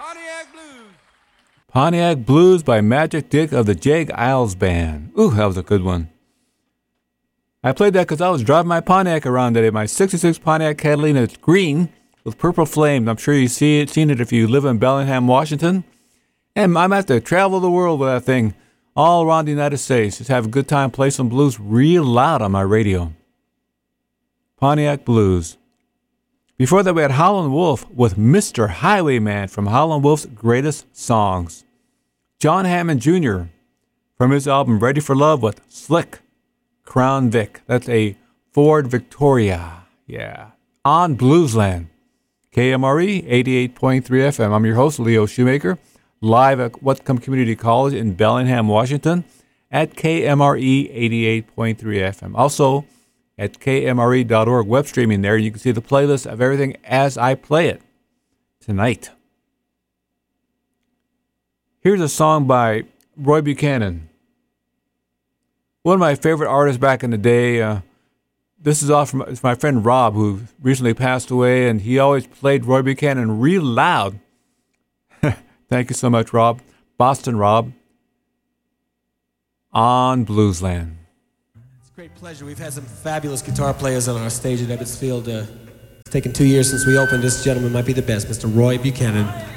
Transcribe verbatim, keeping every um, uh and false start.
Pontiac Blues. Pontiac Blues by Magic Dick of the Jake Isles Band. Ooh, that was a good one. I played that because I was driving my Pontiac around today. My sixty-six Pontiac Catalina. It's green with purple flames. I'm sure you've see it, seen it if you live in Bellingham, Washington. And I'm going to have to travel the world with that thing all around the United States. Just have a good time, play some blues real loud on my radio. Pontiac Blues. Before that, we had Howlin' Wolf with Mister Highwayman from Howlin' Wolf's Greatest Songs. John Hammond Junior from his album Ready for Love with Slick Crown Vic. That's a Ford Victoria. Yeah. On Bluesland. K M R E eighty-eight point three F M. I'm your host, Leo Shoemaker, live at Whatcom Community College in Bellingham, Washington at K M R E eighty-eight point three F M. Also, at K M R E dot org, web streaming there. You can see the playlist of everything as I play it tonight. Here's a song by Roy Buchanan. One of my favorite artists back in the day. Uh, this is off from it's my friend Rob, who recently passed away, and he always played Roy Buchanan real loud. Thank you so much, Rob. Boston Rob. On Bluesland. Great pleasure. We've had some fabulous guitar players on our stage at Ebbets Field. Uh, it's taken two years since we opened. This gentleman might be the best, Mister Roy Buchanan.